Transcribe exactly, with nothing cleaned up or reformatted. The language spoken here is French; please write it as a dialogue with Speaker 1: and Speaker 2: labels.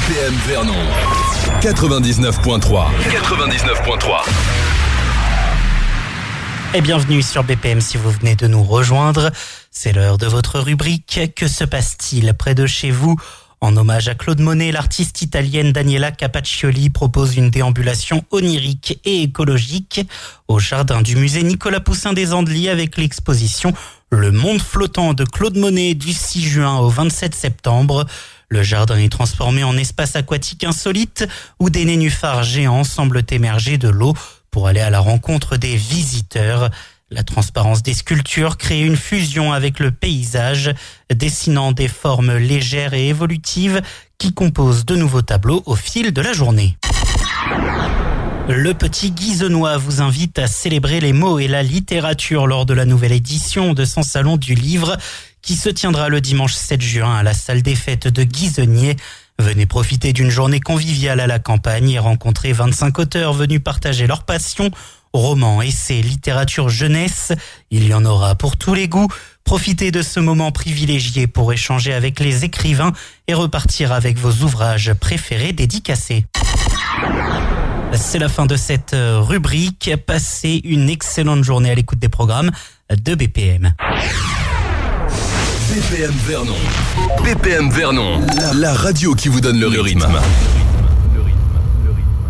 Speaker 1: P M Vernon quatre-vingt-dix-neuf point trois. quatre-vingt-dix-neuf point trois.
Speaker 2: Et bienvenue sur B P M si vous venez de nous rejoindre. C'est l'heure de votre rubrique. Que se passe-t-il près de chez vous ? En hommage à Claude Monet, l'artiste italienne Daniela Capaccioli propose une déambulation onirique et écologique au jardin du musée Nicolas Poussin des Andelys avec l'exposition Le Monde flottant de Claude Monet du six juin au vingt-sept septembre. Le jardin est transformé en espace aquatique insolite où des nénuphars géants semblent émerger de l'eau pour aller à la rencontre des visiteurs. La transparence des sculptures crée une fusion avec le paysage, dessinant des formes légères et évolutives qui composent de nouveaux tableaux au fil de la journée. Le Petit Guisenois vous invite à célébrer les mots et la littérature lors de la nouvelle édition de son salon du livre qui se tiendra le dimanche sept juin à la salle des fêtes de Guisenier. Venez profiter d'une journée conviviale à la campagne et rencontrer vingt-cinq auteurs venus partager leur passion. Romans, essais, littérature jeunesse, il y en aura pour tous les goûts. Profitez de ce moment privilégié pour échanger avec les écrivains et repartir avec vos ouvrages préférés dédicacés. C'est la fin de cette rubrique. Passez une excellente journée à l'écoute des programmes de B P M.
Speaker 1: B P M Vernon. B P M Vernon, la, la radio qui vous donne le rythme.